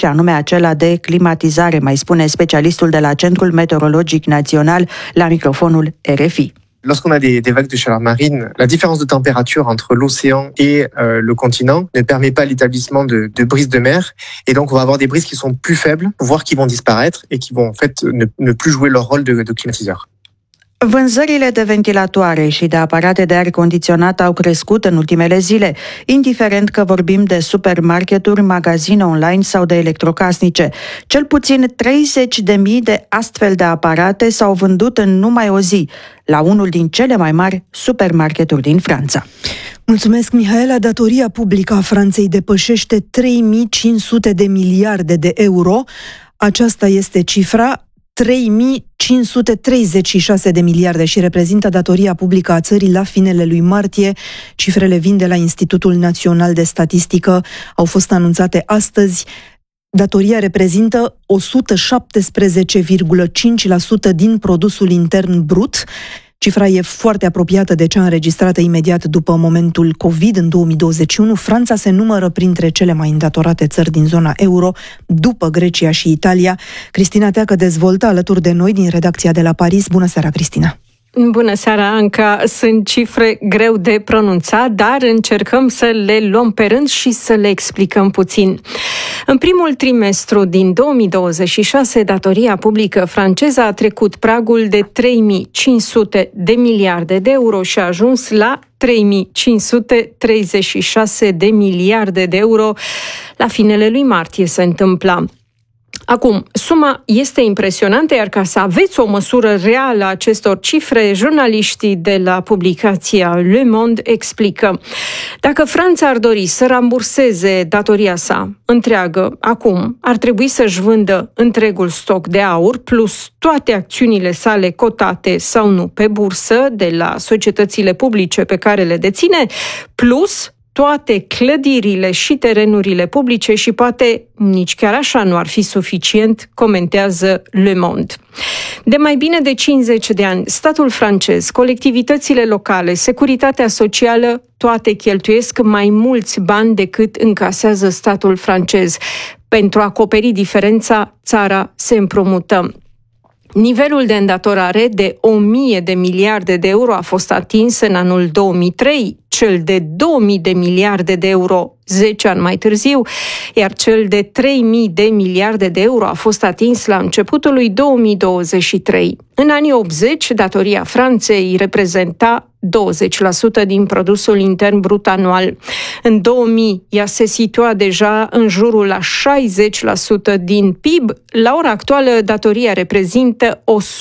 anume acela de climatizare, mai spune specialistul de la Centrul Meteorologic Național la microfonul RFI. Lorsqu'on a des vagues de chaleur marine, la différence de température entre l'océan et le continent ne permet pas l'établissement de brises de mer. Et donc, on va avoir des brises qui sont plus faibles, voire qui vont disparaître et qui vont en fait ne plus jouer leur rôle de climatiseur. Vânzările de ventilatoare și de aparate de aer condiționat au crescut în ultimele zile, indiferent că vorbim de supermarketuri, magazine online sau de electrocasnice. Cel puțin 30.000 de astfel de aparate s-au vândut în numai o zi, la unul din cele mai mari supermarketuri din Franța. Mulțumesc, Mihaela. Datoria publică a Franței depășește 3.500 de miliarde de euro. Aceasta este cifra, 3.536 de miliarde și reprezintă datoria publică a țării la finele lui martie. Cifrele vin de la Institutul Național de Statistică, au fost anunțate astăzi. Datoria reprezintă 117,5% din produsul intern brut. Cifra e foarte apropiată de cea înregistrată imediat după momentul COVID în 2021. Franța se numără printre cele mai îndatorate țări din zona euro, după Grecia și Italia. Cristina Teacă dezvoltă alături de noi din redacția de la Paris. Bună seara, Cristina! Bună seara, Anca! Sunt cifre greu de pronunțat, dar încercăm să le luăm pe rând și să le explicăm puțin. În primul trimestru din 2026, datoria publică franceză a trecut pragul de 3.500 de miliarde de euro și a ajuns la 3.536 de miliarde de euro. La finele lui martie se întâmpla. Acum, suma este impresionantă, iar ca să aveți o măsură reală a acestor cifre, jurnaliștii de la publicația Le Monde explică. Dacă Franța ar dori să ramburseze datoria sa întreagă, acum ar trebui să-și vândă întregul stoc de aur, plus toate acțiunile sale cotate sau nu pe bursă de la societățile publice pe care le deține, plus toate clădirile și terenurile publice și poate nici chiar așa nu ar fi suficient, comentează Le Monde. De mai bine de 50 de ani, statul francez, colectivitățile locale, securitatea socială, toate cheltuiesc mai mulți bani decât încasează statul francez. Pentru a acoperi diferența, țara se împrumută. Nivelul de îndatorare de 1.000 de miliarde de euro a fost atins în anul 2003, cel de 2.000 de miliarde de euro 10 ani mai târziu, iar cel de 3.000 de miliarde de euro a fost atins la începutul lui 2023. În anii 80, datoria Franței reprezenta 20% din produsul intern brut anual. În 2000, ea se situa deja în jurul la 60% din PIB. La ora actuală, datoria reprezintă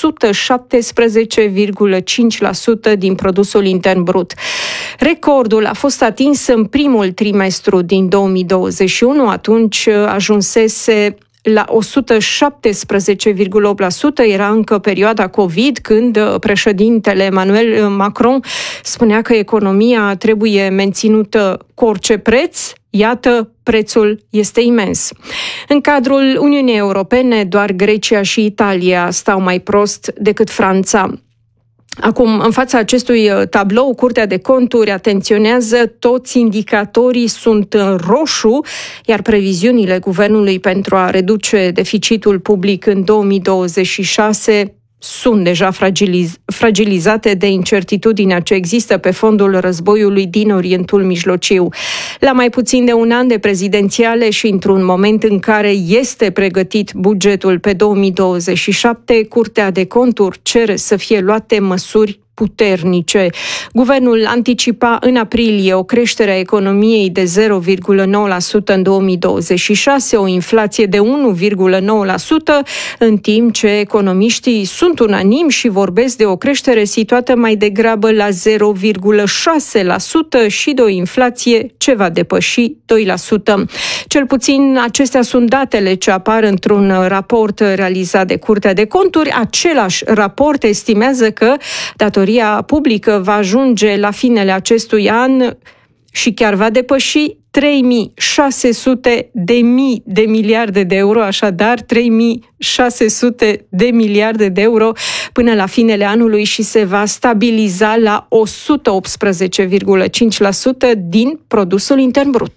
117,5% din produsul intern brut. Recordul a fost atins în primul trimestru din 2021, atunci ajunsese la 117,8%, era încă perioada COVID, când președintele Emmanuel Macron spunea că economia trebuie menținută cu orice preț. Iată, prețul este imens. În cadrul Uniunii Europene, doar Grecia și Italia stau mai prost decât Franța. Acum, în fața acestui tablou, Curtea de Conturi atenționează, toți indicatorii sunt în roșu, iar previziunile guvernului pentru a reduce deficitul public în 2026 sunt deja fragilizate de incertitudinea ce există pe fondul războiului din Orientul Mijlociu. La mai puțin de un an de prezidențiale și într-un moment în care este pregătit bugetul pe 2027, Curtea de Conturi cere să fie luate măsuri puternice. Guvernul anticipa în aprilie o creștere a economiei de 0,9% în 2026, o inflație de 1,9%, în timp ce economiștii sunt unanimi și vorbesc de o creștere situată mai degrabă la 0,6% și de o inflație ce va depăși 2%. Cel puțin acestea sunt datele ce apar într-un raport realizat de Curtea de Conturi. Același raport estimează că datoria publică va ajunge la finele acestui an și chiar va depăși 3.600 de miliarde de euro, așadar 3.600 de miliarde de euro până la finele anului și se va stabiliza la 118,5% din produsul intern brut.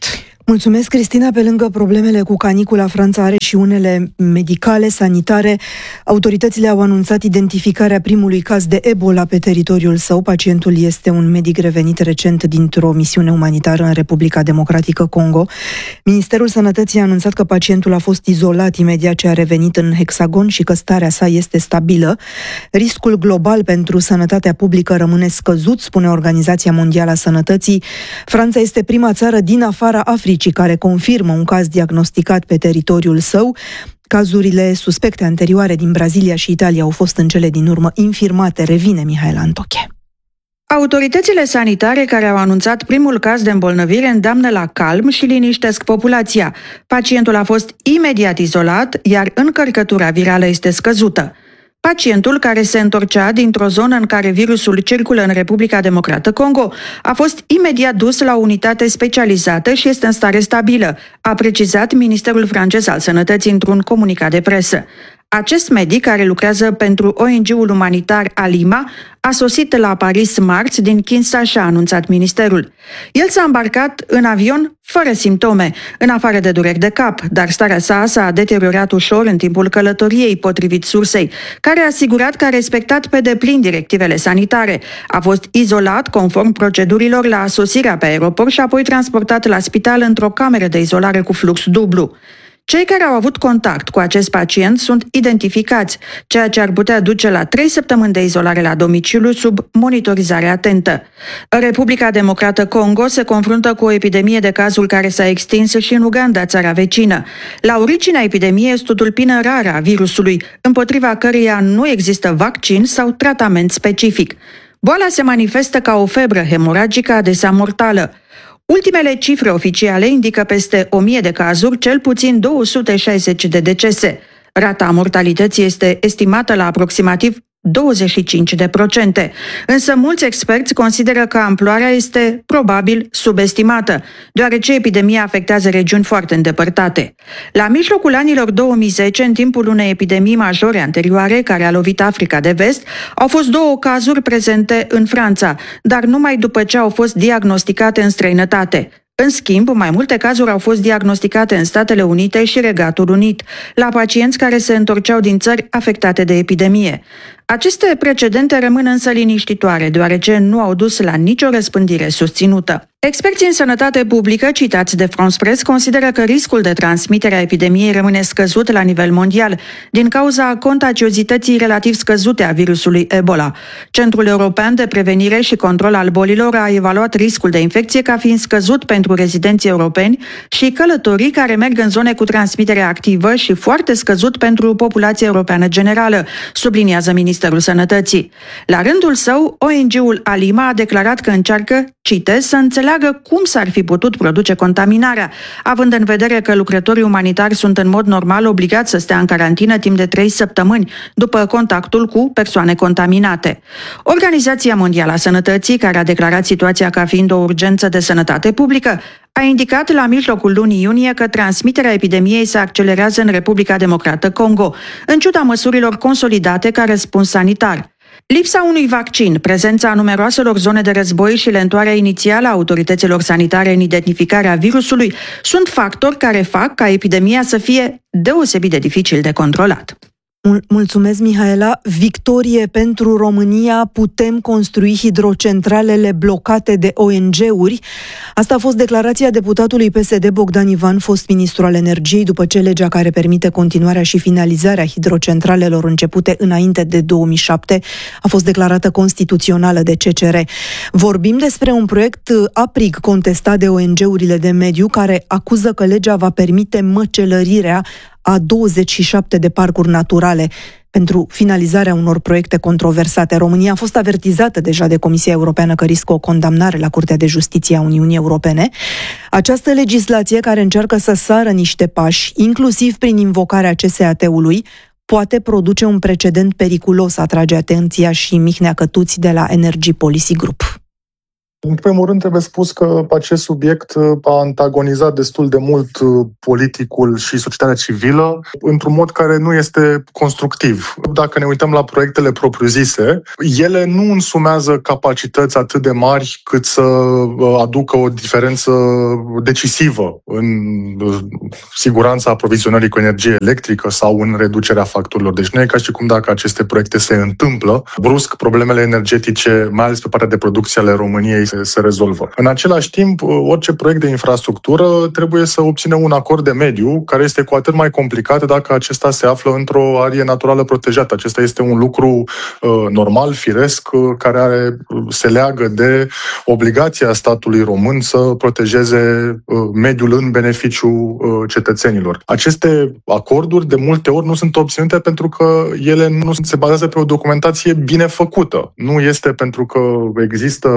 Mulțumesc, Cristina. Pe lângă problemele cu canicula, Franța are și unele medicale, sanitare. Autoritățile au anunțat identificarea primului caz de Ebola pe teritoriul său. Pacientul este un medic revenit recent dintr-o misiune umanitară în Republica Democratică Congo. Ministerul Sănătății a anunțat că pacientul a fost izolat imediat ce a revenit în Hexagon și că starea sa este stabilă. Riscul global pentru sănătatea publică rămâne scăzut, spune Organizația Mondială a Sănătății. Franța este prima țară din afara Africii care confirmă un caz diagnosticat pe teritoriul său. Cazurile suspecte anterioare din Brazilia și Italia au fost în cele din urmă infirmate. Revine Mihaela Antoche. Autoritățile sanitare care au anunțat primul caz de îmbolnăvire îndeamnă la calm și liniștesc populația. Pacientul a fost imediat izolat, iar încărcătura virală este scăzută. Pacientul, care se întorcea dintr-o zonă în care virusul circulă în Republica Democrată Congo, a fost imediat dus la o unitate specializată și este în stare stabilă, a precizat Ministerul francez al Sănătății într-un comunicat de presă. Acest medic, care lucrează pentru ONG-ul umanitar Alima, a sosit la Paris marți din Kinshasa, a anunțat ministerul. El s-a îmbarcat în avion fără simptome, în afară de dureri de cap, dar starea sa s-a deteriorat ușor în timpul călătoriei, potrivit sursei, care a asigurat că a respectat pe deplin directivele sanitare. A fost izolat conform procedurilor la sosirea pe aeroport și apoi transportat la spital într-o cameră de izolare cu flux dublu. Cei care au avut contact cu acest pacient sunt identificați, ceea ce ar putea duce la 3 săptămâni de izolare la domiciliu sub monitorizare atentă. Republica Democrată Congo se confruntă cu o epidemie de cazuri care s-a extins și în Uganda, țara vecină. La originea epidemiei este o tulpină rară a virusului, împotriva căreia nu există vaccin sau tratament specific. Boala se manifestă ca o febră hemoragică adesea mortală. Ultimele cifre oficiale indică peste 1000 de cazuri, cel puțin 260 de decese. Rata mortalității este estimată la aproximativ 25%. Însă mulți experți consideră că amploarea este probabil subestimată, deoarece epidemia afectează regiuni foarte îndepărtate. La mijlocul anilor 2010, în timpul unei epidemii majore anterioare care a lovit Africa de Vest, au fost 2 cazuri prezente în Franța, dar numai după ce au fost diagnosticate în străinătate. În schimb, mai multe cazuri au fost diagnosticate în Statele Unite și Regatul Unit, la pacienți care se întorceau din țări afectate de epidemie. Aceste precedente rămân însă liniștitoare, deoarece nu au dus la nicio răspândire susținută. Experții în sănătate publică, citați de France Press, consideră că riscul de transmitere a epidemiei rămâne scăzut la nivel mondial, din cauza contagiozității relativ scăzute a virusului Ebola. Centrul European de Prevenire și Control al Bolilor a evaluat riscul de infecție ca fiind scăzut pentru rezidenții europeni și călătorii care merg în zone cu transmitere activă și foarte scăzut pentru populația europeană generală, subliniază Ministerul Sănătății. La rândul său, ONG-ul Alima a declarat că încearcă, citez, să înțeleagă cum s-ar fi putut produce contaminarea, având în vedere că lucrătorii umanitari sunt în mod normal obligați să stea în carantină timp de 3 săptămâni după contactul cu persoane contaminate. Organizația Mondială a Sănătății, care a declarat situația ca fiind o urgență de sănătate publică, a indicat la mijlocul lunii iunie că transmiterea epidemiei se accelerează în Republica Democrată Congo, în ciuda măsurilor consolidate ca răspuns sanitar. Lipsa unui vaccin, prezența numeroaselor zone de război și lentoarea inițială a autorităților sanitare în identificarea virusului sunt factori care fac ca epidemia să fie deosebit de dificil de controlat. Mulțumesc, Mihaela. Victorie pentru România, putem construi hidrocentralele blocate de ONG-uri. Asta a fost declarația deputatului PSD Bogdan Ivan, fost ministru al energiei, după ce legea care permite continuarea și finalizarea hidrocentralelor începute înainte de 2007 a fost declarată constituțională de CCR. Vorbim despre un proiect aprig contestat de ONG-urile de mediu, care acuză că legea va permite măcelărirea a 27 de parcuri naturale pentru finalizarea unor proiecte controversate. România a fost avertizată deja de Comisia Europeană că riscă o condamnare la Curtea de Justiție a Uniunii Europene. Această legislație, care încearcă să sară niște pași, inclusiv prin invocarea CSAT-ului, poate produce un precedent periculos, atrage atenția și Mihnea Cătuți de la Energy Policy Group. În primul rând trebuie spus că acest subiect a antagonizat destul de mult politicul și societatea civilă într-un mod care nu este constructiv. Dacă ne uităm la proiectele propriu-zise, ele nu însumează capacități atât de mari cât să aducă o diferență decisivă în siguranța aprovizionării cu energie electrică sau în reducerea facturilor. Deci nu e ca și cum dacă aceste proiecte se întâmplă, brusc problemele energetice, mai ales pe partea de producție ale României, se rezolvă. În același timp, orice proiect de infrastructură trebuie să obțină un acord de mediu, care este cu atât mai complicat dacă acesta se află într-o arie naturală protejată. Acesta este un lucru normal, firesc, care se leagă de obligația statului român să protejeze mediul în beneficiu cetățenilor. Aceste acorduri de multe ori nu sunt obținute pentru că ele nu se bazează pe o documentație bine făcută. Nu este pentru că există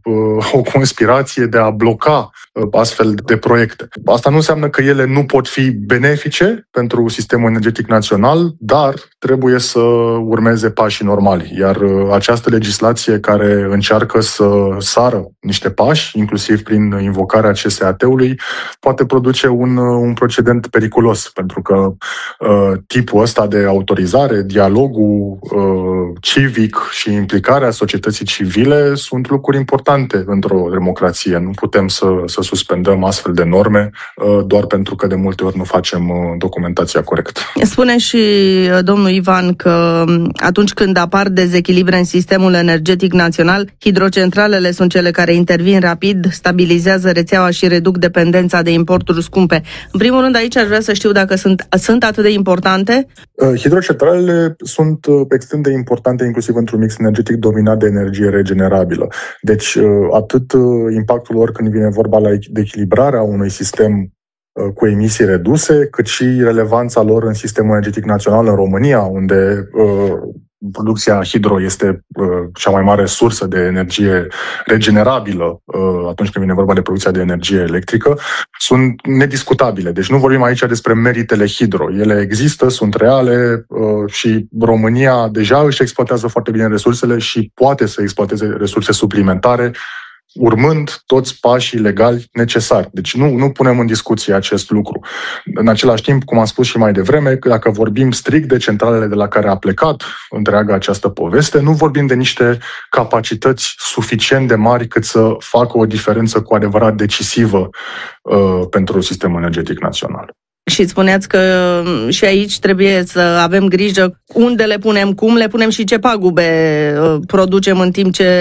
o conspirație de a bloca astfel de proiecte. Asta nu înseamnă că ele nu pot fi benefice pentru sistemul energetic național, dar trebuie să urmeze pașii normali. Iar această legislație care încearcă să sară niște pași, inclusiv prin invocarea CSAT-ului, poate produce un precedent periculos, pentru că tipul ăsta de autorizare, dialogul civic și implicarea societății civile sunt lucruri importante într-o democrație. Nu putem să suspendăm astfel de norme doar pentru că de multe ori nu facem documentația corectă. Spune și domnul Ivan că atunci când apar dezechilibre în sistemul energetic național, hidrocentralele sunt cele care intervin rapid, stabilizează rețeaua și reduc dependența de importuri scumpe. În primul rând, aici aș vrea să știu dacă sunt atât de importante? Hidrocentralele sunt extrem de importante, inclusiv într-un mix energetic dominat de energie regenerabilă. Deci, atât impactul lor când vine vorba de echilibrarea unui sistem cu emisii reduse, cât și relevanța lor în sistemul energetic național în România, unde producția hidro este cea mai mare sursă de energie regenerabilă atunci când vine vorba de producția de energie electrică, sunt nediscutabile. Deci nu vorbim aici despre meritele hidro. Ele există, sunt reale și România deja își exploatează foarte bine resursele și poate să exploateze resurse suplimentare urmând toți pașii legali necesari. Deci nu punem în discuție acest lucru. În același timp, cum am spus și mai devreme, dacă vorbim strict de centralele de la care a plecat întreaga această poveste, nu vorbim de niște capacități suficient de mari cât să facă o diferență cu adevărat decisivă pentru sistemul energetic național. Și spuneați că și aici trebuie să avem grijă unde le punem, cum le punem și ce pagube producem în timp ce...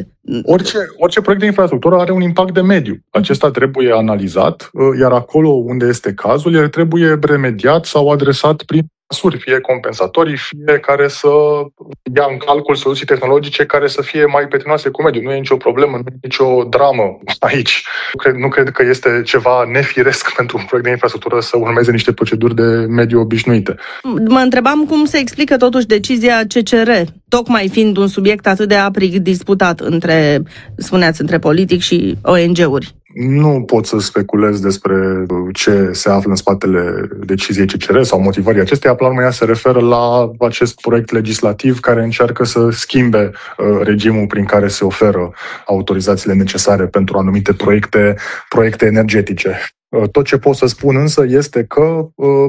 Orice proiect de infrastructură are un impact de mediu. Acesta trebuie analizat, iar acolo unde este cazul, el trebuie remediat sau adresat prin măsuri, fie compensatorii, fie care să ia în calcul soluții tehnologice care să fie mai prietenoase cu mediul. Nu e nicio problemă, nu e nicio dramă aici. Nu cred că este ceva nefiresc pentru un proiect de infrastructură să urmeze niște proceduri de mediu obișnuite. Mă întrebam cum se explică totuși decizia CCR, tocmai fiind un subiect atât de aprig disputat între politic și ONG-uri. Nu pot să speculez despre ce se află în spatele deciziei CCR sau motivării acesteia. Plan urmă, ea se referă la acest proiect legislativ care încearcă să schimbe regimul prin care se oferă autorizațiile necesare pentru anumite proiecte energetice. Tot ce pot să spun însă este că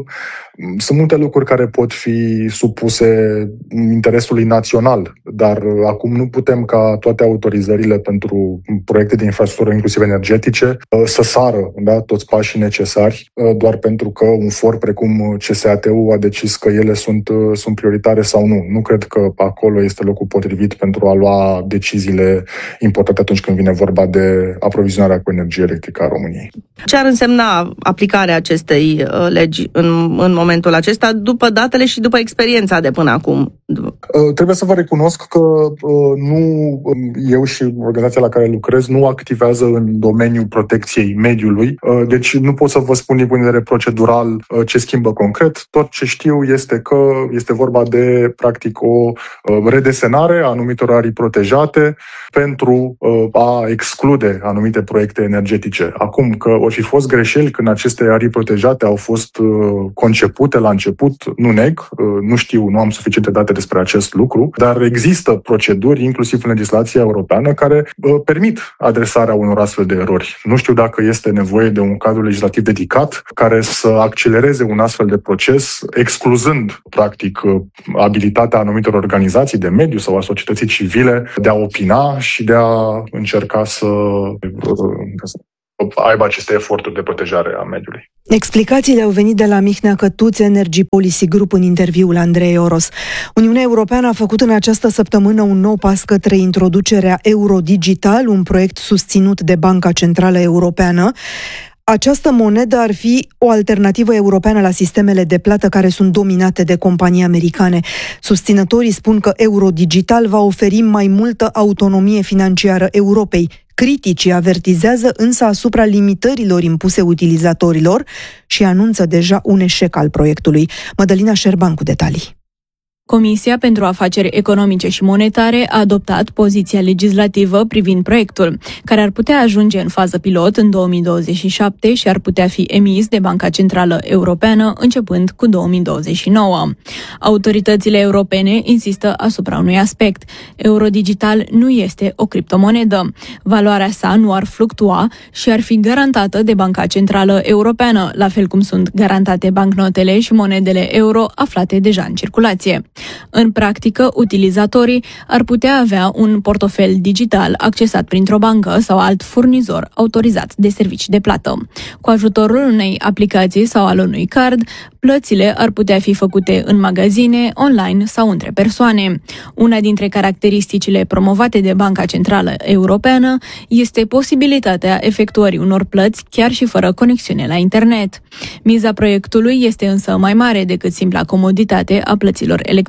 sunt multe lucruri care pot fi supuse interesului național, dar acum nu putem ca toate autorizările pentru proiecte de infrastructură, inclusiv energetice, să sară toți pașii necesari, doar pentru că un for precum CSAT-ul a decis că ele sunt prioritare sau nu. Nu cred că acolo este locul potrivit pentru a lua deciziile importante atunci când vine vorba de aprovizionarea cu energie electrică a României. Ce ar însemna aplicarea acestei legi în momentul acesta, după datele și după experiența de până acum? Trebuie să vă recunosc că nu eu și organizația la care lucrez nu activează în domeniul protecției mediului, deci nu pot să vă spun din punct de vedere procedural ce schimbă concret. Tot ce știu este că este vorba de, practic, o redesenare a anumitor arii protejate pentru a exclude anumite proiecte energetice. Acum, că or fi fost greșeli când aceste arii protejate au fost concepute la început, nu neg, nu știu, nu am suficiente date despre acest lucru, dar există proceduri, inclusiv în legislația europeană, care permit adresarea unor astfel de erori. Nu știu dacă este nevoie de un cadru legislativ dedicat care să accelereze un astfel de proces, excluzând, practic, abilitatea anumitor organizații de mediu sau a societății civile de a opina și de a încerca să aibă aceste eforturi de protejare a mediului. Explicațiile au venit de la Mihnea Cătuț, Energy Policy Group, în interviul Andrei Oros. Uniunea Europeană a făcut în această săptămână un nou pas către introducerea euro digital, un proiect susținut de Banca Centrală Europeană. Această monedă ar fi o alternativă europeană la sistemele de plată care sunt dominate de companii americane. Susținătorii spun că euro digital va oferi mai multă autonomie financiară Europei. Criticii avertizează însă asupra limitărilor impuse utilizatorilor și anunță deja un eșec al proiectului. Mădălina Șerban cu detalii. Comisia pentru Afaceri Economice și Monetare a adoptat poziția legislativă privind proiectul, care ar putea ajunge în fază pilot în 2027 și ar putea fi emis de Banca Centrală Europeană începând cu 2029. Autoritățile europene insistă asupra unui aspect. Eurodigital nu este o criptomonedă. Valoarea sa nu ar fluctua și ar fi garantată de Banca Centrală Europeană, la fel cum sunt garantate bancnotele și monedele euro aflate deja în circulație. În practică, utilizatorii ar putea avea un portofel digital accesat printr-o bancă sau alt furnizor autorizat de servicii de plată. Cu ajutorul unei aplicații sau al unui card, plățile ar putea fi făcute în magazine, online sau între persoane. Una dintre caracteristicile promovate de Banca Centrală Europeană este posibilitatea efectuării unor plăți chiar și fără conexiune la internet. Miza proiectului este însă mai mare decât simpla comoditate a plăților electronice.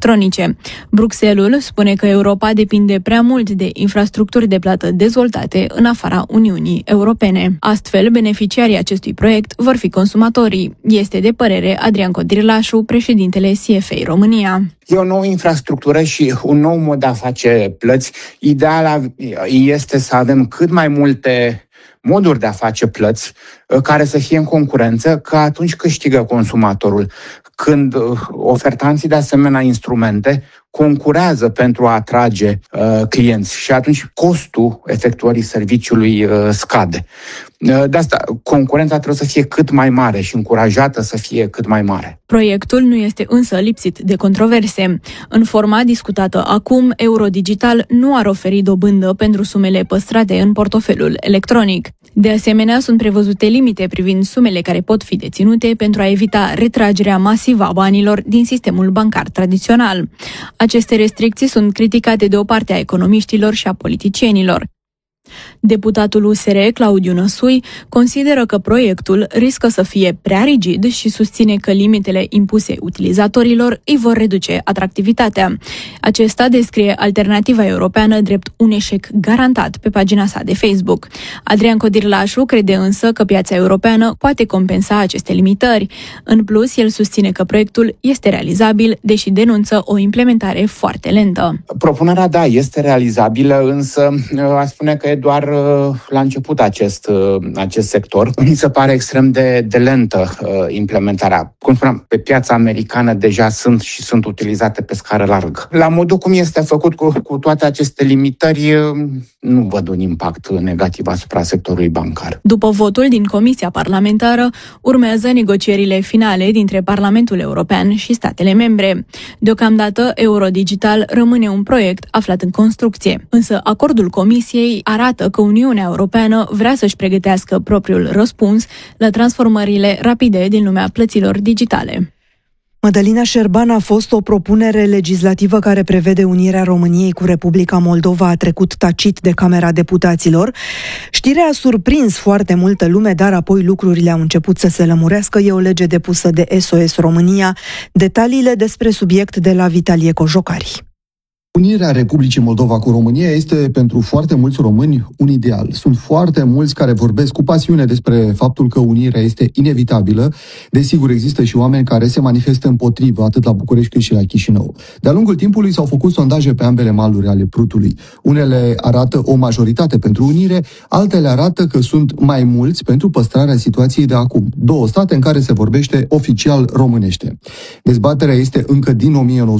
Bruxelles spune că Europa depinde prea mult de infrastructuri de plată dezvoltate în afara Uniunii Europene. Astfel, beneficiarii acestui proiect vor fi consumatorii. Este de părere Adrian Codrilașu, președintele CFA România. E o nouă infrastructură și un nou mod de a face plăți. Ideal este să avem cât mai multe moduri de a face plăți care să fie în concurență, că atunci câștigă consumatorul. Când ofertanții de asemenea instrumente concurează pentru a atrage clienți și atunci costul efectuării serviciului scade. De asta, concurența trebuie să fie cât mai mare și încurajată să fie cât mai mare. Proiectul nu este însă lipsit de controverse. În forma discutată acum, Eurodigital nu ar oferi dobândă pentru sumele păstrate în portofelul electronic. De asemenea, sunt prevăzute limite privind sumele care pot fi deținute pentru a evita retragerea masivă a banilor din sistemul bancar tradițional. Aceste restricții sunt criticate de o parte a economiștilor și a politicienilor. Deputatul USR, Claudiu Năsui, consideră că proiectul riscă să fie prea rigid și susține că limitele impuse utilizatorilor îi vor reduce atractivitatea. Acesta descrie alternativa europeană drept un eșec garantat pe pagina sa de Facebook. Adrian Codirlașu crede însă că piața europeană poate compensa aceste limitări. În plus, el susține că proiectul este realizabil, deși denunță o implementare foarte lentă. Propunerea, da, este realizabilă, însă aș spune că e doar la început acest sector. Mi se pare extrem de lentă implementarea. Cum spuneam, pe piața americană deja sunt utilizate pe scară largă. La modul cum este făcut cu toate aceste limitări, nu văd un impact negativ asupra sectorului bancar. După votul din Comisia Parlamentară, urmează negocierile finale dintre Parlamentul European și statele membre. Deocamdată, Eurodigital rămâne un proiect aflat în construcție, însă acordul Comisiei arată că Uniunea Europeană vrea să-și pregătească propriul răspuns la transformările rapide din lumea plăților digitale. Mădălina Șerban, a fost o propunere legislativă care prevede unirea României cu Republica Moldova, a trecut tacit de Camera Deputaților. Știrea a surprins foarte multă lume, dar apoi lucrurile au început să se lămurească. E o lege depusă de SOS România. Detaliile despre subiect de la Vitalie Cojocari. Unirea Republicii Moldova cu România este pentru foarte mulți români un ideal. Sunt foarte mulți care vorbesc cu pasiune despre faptul că unirea este inevitabilă. Desigur, există și oameni care se manifestă împotrivă, atât la București cât și la Chișinău. De-a lungul timpului s-au făcut sondaje pe ambele maluri ale Prutului. Unele arată o majoritate pentru unire, altele arată că sunt mai mulți pentru păstrarea situației de acum. 2 state în care se vorbește oficial românește. Dezbaterea este încă din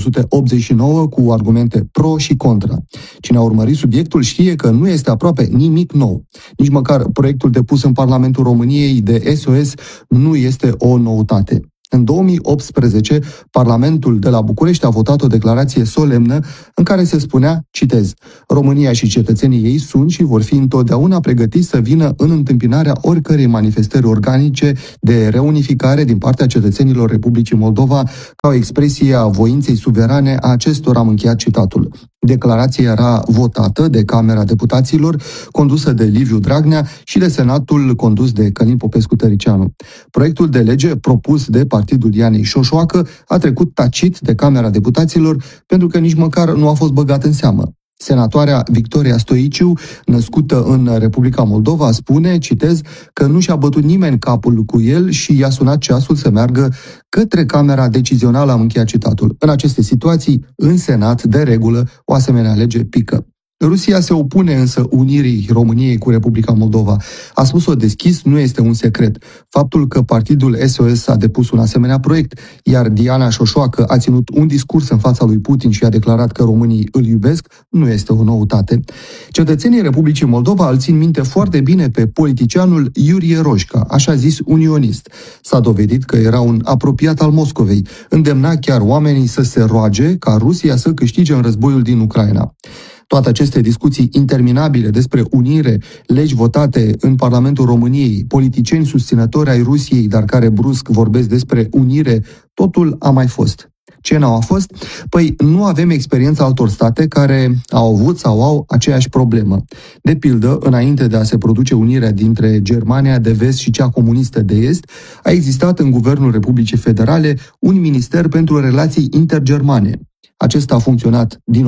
1989 cu argumente pro și contra. Cine a urmărit subiectul știe că nu este aproape nimic nou. Nici măcar proiectul depus în Parlamentul României de SOS nu este o noutate. În 2018, Parlamentul de la București a votat o declarație solemnă în care se spunea, citez, România și cetățenii ei sunt și vor fi întotdeauna pregătiți să vină în întâmpinarea oricărei manifestări organice de reunificare din partea cetățenilor Republicii Moldova ca o expresie a voinței suverane a acestora, am încheiat citatul. Declarația era votată de Camera Deputaților, condusă de Liviu Dragnea, și de Senatul, condus de Călin Popescu-Tăricianu. Proiectul de lege propus de Partidul Ianei Șoșoacă a trecut tacit de Camera Deputaților pentru că nici măcar nu a fost băgat în seamă. Senatoarea Victoria Stoiciu, născută în Republica Moldova, spune, citez, că nu și-a bătut nimeni capul cu el și i-a sunat ceasul să meargă către Camera Decizională, am încheiat citatul. În aceste situații, în Senat, de regulă, o asemenea lege pică. Rusia se opune însă unirii României cu Republica Moldova. A spus-o deschis, nu este un secret. Faptul că partidul SOS a depus un asemenea proiect, iar Diana Șoșoacă a ținut un discurs în fața lui Putin și a declarat că românii îl iubesc, nu este o noutate. Cetățenii Republicii Moldova îl țin minte foarte bine pe politicianul Iurie Roșca, așa zis unionist. S-a dovedit că era un apropiat al Moscovei. Îndemna chiar oamenii să se roage ca Rusia să câștige în războiul din Ucraina. Toate aceste discuții interminabile despre unire, legi votate în Parlamentul României, politicieni susținători ai Rusiei, dar care brusc vorbesc despre unire, totul a mai fost. Ce n-au a fost? Păi nu avem experiența altor state care au avut sau au aceeași problemă. De pildă, înainte de a se produce unirea dintre Germania de Vest și cea comunistă de Est, a existat în Guvernul Republicii Federale un minister pentru relații intergermane. Acesta a funcționat din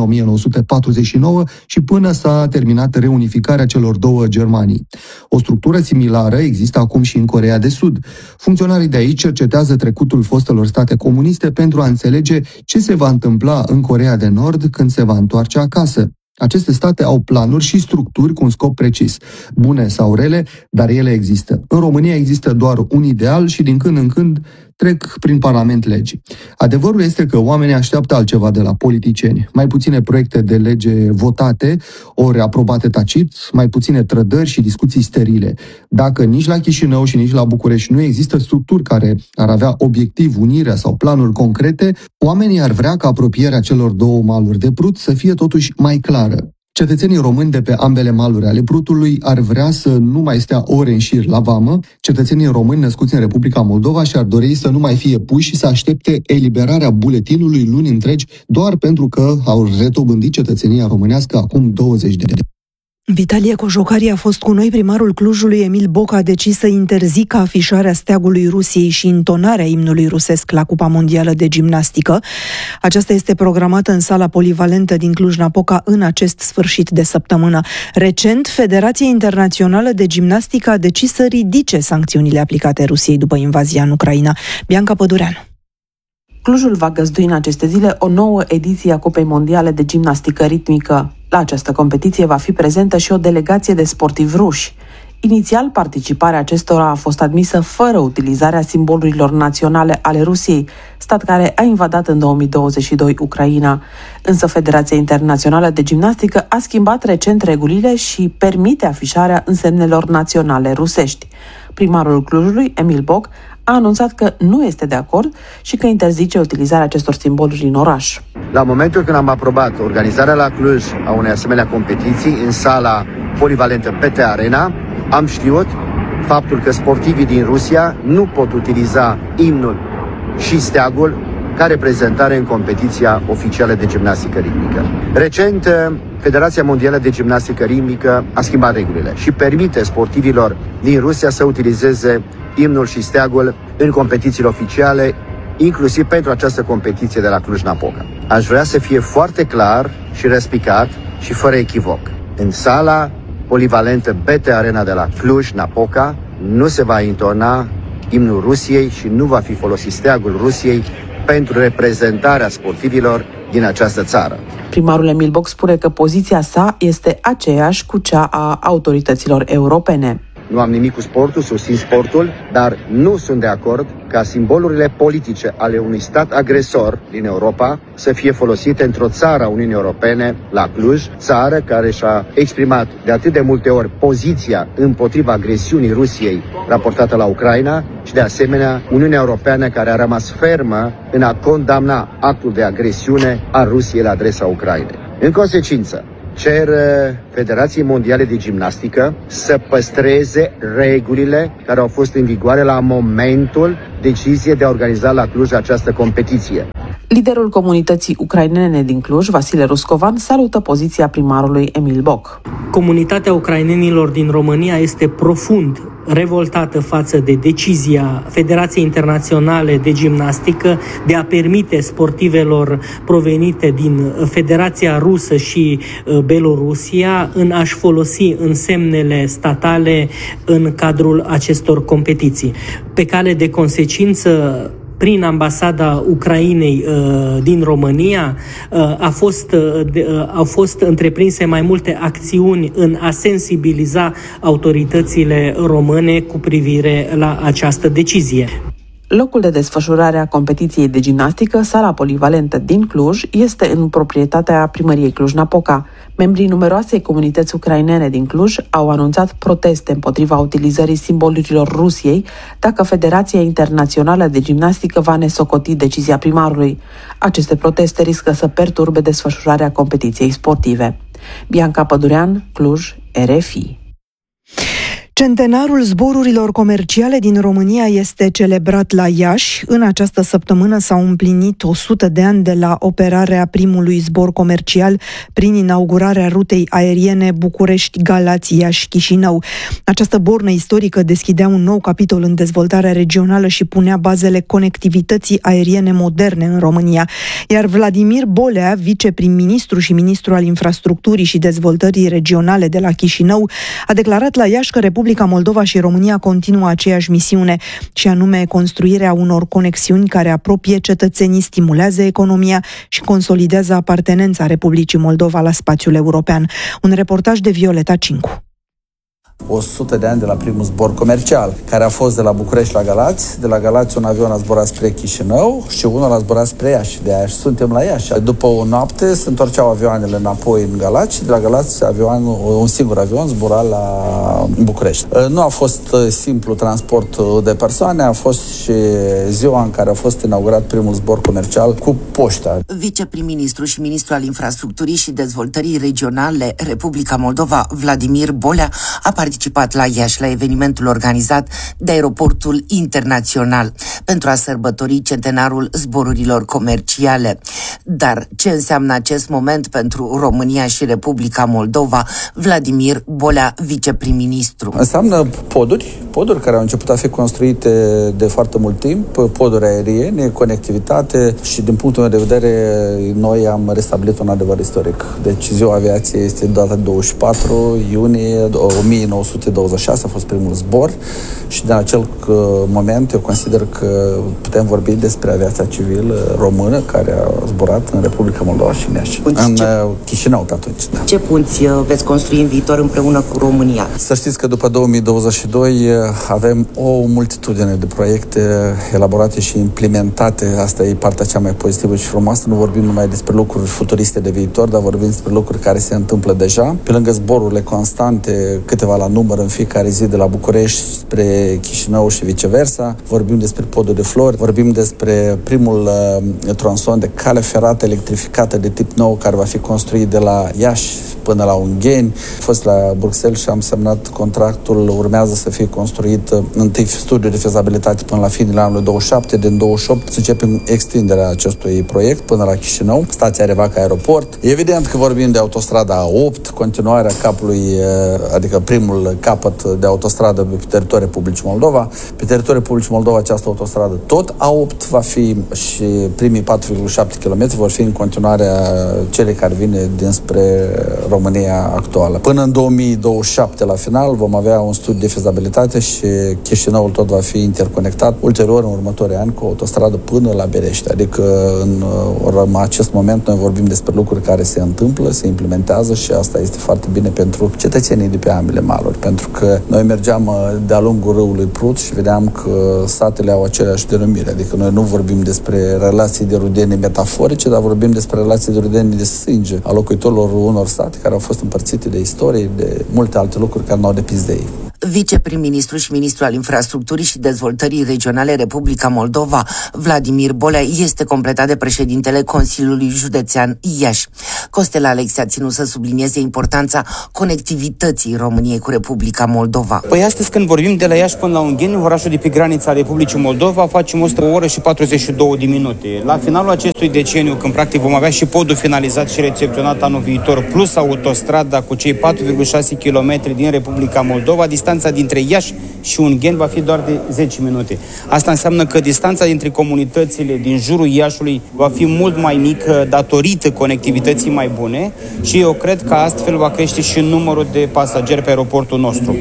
1949 și până s-a terminat reunificarea celor 2 Germanii. O structură similară există acum și în Coreea de Sud. Funcționarii de aici cercetează trecutul fostelor state comuniste pentru a înțelege ce se va întâmpla în Coreea de Nord când se va întoarce acasă. Aceste state au planuri și structuri cu un scop precis, bune sau rele, dar ele există. În România există doar un ideal și din când în când trec prin Parlament legi. Adevărul este că oamenii așteaptă altceva de la politicieni. Mai puține proiecte de lege votate, ori aprobate tacit, mai puține trădări și discuții sterile. Dacă nici la Chișinău și nici la București nu există structuri care ar avea obiectiv unirea sau planuri concrete, oamenii ar vrea ca apropierea celor 2 maluri de Prut să fie totuși mai clară. Cetățenii români de pe ambele maluri ale Prutului ar vrea să nu mai stea ore în șir la vamă. Cetățenii români născuți în Republica Moldova și-ar dori să nu mai fie puși și să aștepte eliberarea buletinului luni întregi doar pentru că au retobândit cetățenia românească acum 20 de ani. Vitalie Cojocari a fost cu noi. Primarul Clujului, Emil Boc, a decis să interzică afișarea steagului Rusiei și intonarea imnului rusesc la Cupa Mondială de Gimnastică. Aceasta este programată în sala polivalentă din Cluj-Napoca în acest sfârșit de săptămână. Recent, Federația Internațională de Gimnastică a decis să ridice sancțiunile aplicate Rusiei după invazia în Ucraina. Bianca Pădureanu. Clujul va găzdui în aceste zile o nouă ediție a Cupei Mondiale de Gimnastică Ritmică. La această competiție va fi prezentă și o delegație de sportivi ruși. Inițial, participarea acestora a fost admisă fără utilizarea simbolurilor naționale ale Rusiei, stat care a invadat în 2022 Ucraina. Însă Federația Internațională de Gimnastică a schimbat recent regulile și permite afișarea însemnelor naționale rusești. Primarul Clujului, Emil Boc, a anunțat că nu este de acord și că interzice utilizarea acestor simboluri în oraș. La momentul când am aprobat organizarea la Cluj a unei asemenea competiții în sala polivalentă PT Arena, am știut faptul că sportivii din Rusia nu pot utiliza imnul și steagul ca reprezentare în competiția oficială de gimnastică ritmică. Recent, Federația Mondială de Gimnastică Ritmică a schimbat regulile și permite sportivilor din Rusia să utilizeze imnul și steagul în competițiile oficiale, inclusiv pentru această competiție de la Cluj-Napoca. Aș vrea să fie foarte clar și răspicat și fără echivoc. În sala polivalentă BT Arena de la Cluj-Napoca nu se va intona imnul Rusiei și nu va fi folosit steagul Rusiei pentru reprezentarea sportivilor din această țară. Primarul Emil Boc spune că poziția sa este aceeași cu cea a autorităților europene. Nu am nimic cu sportul, susțin sportul, dar nu sunt de acord ca simbolurile politice ale unui stat agresor din Europa să fie folosite într-o țară a Uniunii Europene, la Cluj, țară care și-a exprimat de atât de multe ori poziția împotriva agresiunii Rusiei raportată la Ucraina și de asemenea Uniunea Europeană care a rămas fermă în a condamna actul de agresiune a Rusiei la adresa Ucrainei. În consecință, cer Federației Mondiale de Gimnastică să păstreze regulile care au fost în vigoare la momentul deciziei de a organiza la Cluj această competiție. Liderul comunității ucrainene din Cluj, Vasile Ruscovan, salută poziția primarului Emil Boc. Comunitatea ucrainenilor din România este profund revoltată față de decizia Federației Internaționale de Gimnastică de a permite sportivelor provenite din Federația Rusă și Belorusia în a-și folosi însemnele statale în cadrul acestor competiții. Pe cale de consecință, prin ambasada Ucrainei din România au fost întreprinse mai multe acțiuni în a sensibiliza autoritățile române cu privire la această decizie. Locul de desfășurare a competiției de gimnastică, sala polivalentă din Cluj, este în proprietatea primăriei Cluj-Napoca. Membrii numeroasei comunități ucrainene din Cluj au anunțat proteste împotriva utilizării simbolurilor Rusiei dacă Federația Internațională de Gimnastică va nesocoti decizia primarului. Aceste proteste riscă să perturbe desfășurarea competiției sportive. Bianca Pădurean, Cluj, RFI. Centenarul zborurilor comerciale din România este celebrat la Iași. În această săptămână s-au împlinit 100 de ani de la operarea primului zbor comercial prin inaugurarea rutei aeriene București-Galați-Iași-Chișinău. Această bornă istorică deschidea un nou capitol în dezvoltarea regională și punea bazele conectivității aeriene moderne în România. Iar Vladimir Bolea, viceprim-ministru și ministru al infrastructurii și dezvoltării regionale de la Chișinău, a declarat la Iași că Republica Moldova și România continuă aceeași misiune, și anume construirea unor conexiuni care apropie cetățenii, stimulează economia și consolidează apartenența Republicii Moldova la spațiul european. Un reportaj de Violeta Cincu. 100 de ani de la primul zbor comercial, care a fost de la București la Galați. De la Galați un avion a zburat spre Chișinău și unul a zburat spre Iași. De aia suntem la Iași. După o noapte se întorceau avioanele înapoi în Galați și de la Galați un singur avion zbura la București. Nu a fost simplu transport de persoane, a fost și ziua în care a fost inaugurat primul zbor comercial cu poșta. Viceprim-ministru și ministru al infrastructurii și dezvoltării regionale Republica Moldova, Vladimir Bolea, a participat la Iași la evenimentul organizat de Aeroportul Internațional pentru a sărbători centenarul zborurilor comerciale. Dar ce înseamnă acest moment pentru România și Republica Moldova? Vladimir Bolea, viceprim-ministru. Înseamnă poduri care au început a fi construite de foarte mult timp, poduri aeriene, conectivitate și din punctul meu de vedere noi am restabilit un adevăr istoric. Deci ziua aviației este data 24 iunie 1926, a fost primul zbor și din acel moment eu consider că putem vorbi despre aviația civilă română care a zburat în Republica Moldova și în Iași. În Chișinău pe atunci. Da. Ce punți veți construi în viitor împreună cu România? Să știți că după 2022 avem o multitudine de proiecte elaborate și implementate. Asta e partea cea mai pozitivă și frumoasă. Nu vorbim numai despre lucruri futuriste de viitor, dar vorbim despre lucruri care se întâmplă deja. Pe lângă zborurile constante, câteva la număr în fiecare zi de la București spre Chișinău și viceversa, vorbim despre podul de flori, vorbim despre primul tronson de cale ferată ferată electrificată de tip nou care va fi construit de la Iași până la Ungheni. Am fost la Bruxelles și am semnat contractul. Urmează să fie construit întâi studiul de fezabilitate până la finele anului 27. Din 28 să începem extinderea acestui proiect până la Chișinău, stația Revaca Aeroport. Evident că vorbim de autostrada A8, continuarea capului, adică primul capăt de autostradă pe teritoriul Republicii Moldova. Pe teritoriul Republicii Moldova această autostradă tot A8 va fi și primii 4,7 km vor fi în continuarea celei care vine dinspre România actuală. Până în 2027, la final, vom avea un studiu de fezabilitate și Chișinăul tot va fi interconectat ulterior în următorii ani cu o autostradă până la Berești. Adică în acest moment noi vorbim despre lucruri care se întâmplă, se implementează și asta este foarte bine pentru cetățenii de pe ambele maluri. Pentru că noi mergeam de-a lungul râului Prut și vedeam că satele au aceleași denumire. Adică noi nu vorbim despre relații de rudenie metaforice, dar vorbim despre relații de rudenie de sânge a locuitorilor unor sate care au fost împărțite de istorie, de multe alte lucruri care n-au depins de ei. Viceprim-ministru și ministru al Infrastructurii și Dezvoltării Regionale Republica Moldova, Vladimir Bolea, este completat de președintele Consiliului Județean Iași. Costel Alexe a ținut să sublinieze importanța conectivității României cu Republica Moldova. Păi astăzi când vorbim de la Iași până la Ungheni, orașul de pe granița Republicii Moldova, facem 1 oră și 42 de minute. La finalul acestui deceniu, când practic vom avea și podul finalizat și recepționat anul viitor, plus autostrada cu cei 4,6 km din Republica Moldova, distanța dintre Iași și Ungheni va fi doar de 10 minute. Asta înseamnă că distanța dintre comunitățile din jurul Iașului va fi mult mai mică datorită conectivității mai bune și eu cred că astfel va crește și numărul de pasageri pe aeroportul nostru.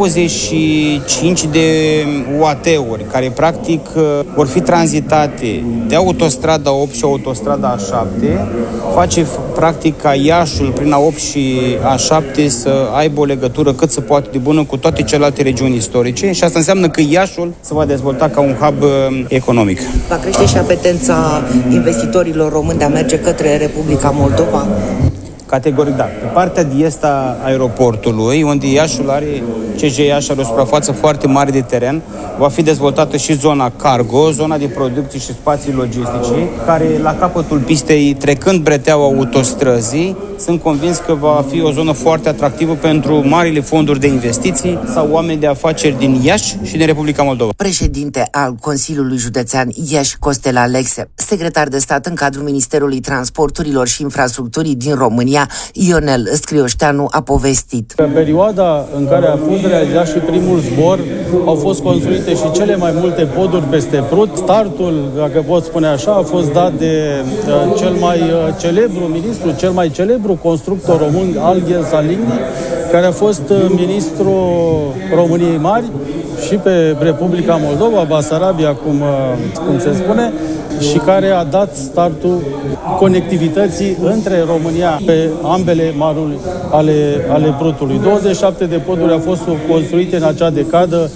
25 de UAT-uri care practic vor fi tranzitate de autostrada 8 și autostrada A7 face practic ca Iașul prin A8 și A7 să aibă o legătură cât se poate de bună cu toate celelalte regiuni istorice și asta înseamnă că Iașul se va dezvolta ca un hub economic. Va crește și apetența investitorilor români de a merge către Republica Moldova? Categoric da. Pe partea de est a aeroportului, unde Iașul are, CJ Iași are o suprafață foarte mare de teren, va fi dezvoltată și zona cargo, zona de producție și spații logistice, care la capătul pistei, trecând breteaua autostrăzii, sunt convins că va fi o zonă foarte atractivă pentru marile fonduri de investiții sau oameni de afaceri din Iași și din Republica Moldova. Președinte al Consiliului Județean Iași, Costel Alexe, secretar de stat în cadrul Ministerului Transporturilor și Infrastructurii din România, Ionel Scrioșteanu, a povestit. În perioada în care a fost realizat și primul zbor, au fost construite și cele mai multe poduri peste Prut. Startul, dacă pot spune așa, a fost dat de cel mai celebru ministru, cel mai celebru constructor român, Alghiel Saligny, care a fost ministrul României Mari și pe Republica Moldova, Basarabia, cum se spune, și care a dat startul conectivității între România pe ambele maruri ale Prutului. 27 de poduri au fost construite în acea decadă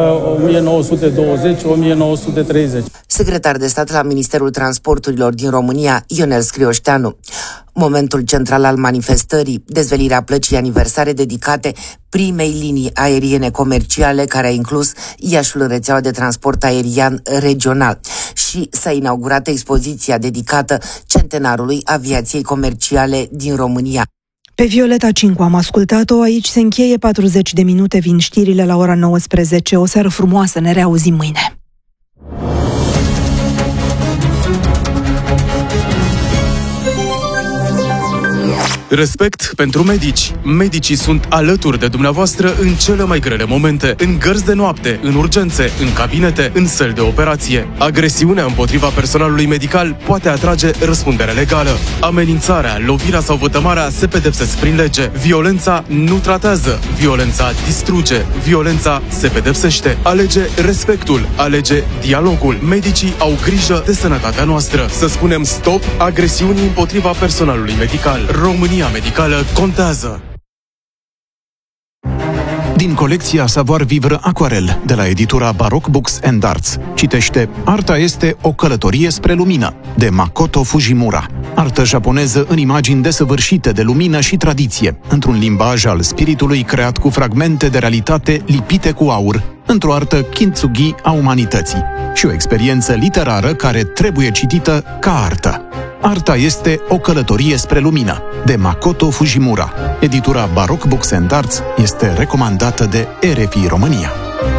1920-1930. Secretar de stat la Ministerul Transporturilor din România, Ionel Scrioșteanu. Momentul central al manifestării, dezvelirea plăcii aniversare dedicate primei linii aeriene comerciale care a inclus Iașul în rețeaua de transport aerian regional și s-a inaugurat expoziția dedicată centenarului aviației comerciale din România. Pe Violeta Cincu am ascultat-o, aici se încheie 40 de minute, vin știrile la ora 19. O seară frumoasă, ne reauzim mâine. Respect pentru medici. Medicii sunt alături de dumneavoastră în cele mai grele momente, în gărzi de noapte, în urgențe, în cabinete, în săli de operație. Agresiunea împotriva personalului medical poate atrage răspundere legală. Amenințarea, lovirea sau vătămarea se pedepsesc prin lege. Violența nu tratează, violența distruge, violența se pedepsește. Alege respectul, alege dialogul. Medicii au grijă de sănătatea noastră. Să spunem stop agresiunii împotriva personalului medical. România medicală contează. Din colecția Savoir Vivre Aquarel de la editura Baroque Books and Arts. Citește Arta este o călătorie spre lumină de Makoto Fujimura. Artă japoneză în imagini desăvârșite de lumină și tradiție, într-un limbaj al spiritului creat cu fragmente de realitate lipite cu aur, într-o artă kintsugi a umanității și o experiență literară care trebuie citită ca artă. Arta este o călătorie spre lumină, de Makoto Fujimura. Editura Baroque Books and Arts este recomandată de RFI România.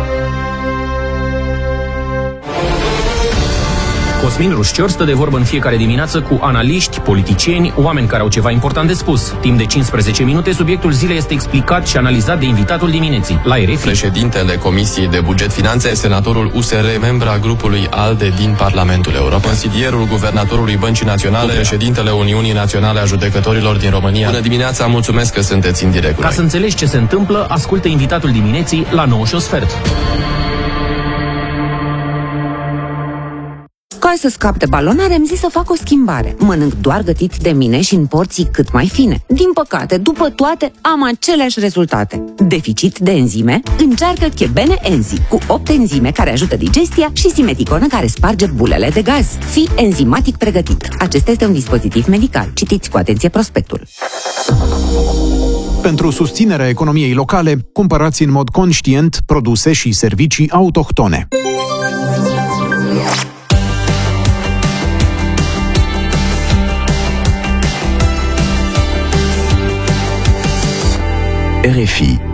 Cosmin Rușcior stă de vorbă în fiecare dimineață cu analiști, politicieni, oameni care au ceva important de spus. Timp de 15 minute, subiectul zilei este explicat și analizat de invitatul dimineții, la RFI. Președintele Comisiei de Buget Finanțe, senatorul USR, membra grupului ALDE din Parlamentul European, consilierul guvernatorului Băncii Naționale, președintele Uniunii Naționale a Judecătorilor din România. Bună dimineața, mulțumesc că sunteți în direct. Ca să înțelegi ce se întâmplă, ascultă invitatul dimineții la 9:15. Ca să scap de balonare, am zis să fac o schimbare. Mănânc doar gătit de mine și în porții cât mai fine. Din păcate, după toate, am aceleași rezultate. Deficit de enzime? Încearcă Chebene Enzi, cu 8 enzime care ajută digestia și simeticonă care sparge bulele de gaz. Fii enzimatic pregătit. Acesta este un dispozitiv medical. Citiți cu atenție prospectul. Pentru susținerea economiei locale, cumpărați în mod conștient produse și servicii autohtone. RFI